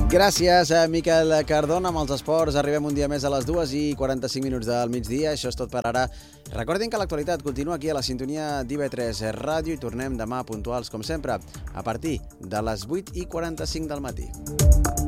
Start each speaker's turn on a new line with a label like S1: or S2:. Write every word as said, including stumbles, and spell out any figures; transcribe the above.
S1: Gràcies a Miquel Cardona amb els esports. Arribem un dia més a les dues i quaranta-cinc minuts del migdia. Això és tot per ara. Recordin que l'actualitat continua aquí a la sintonia d'I V tres Ràdio i tornem demà puntuals, com sempre, a partir de les vuit i quaranta-cinc del matí.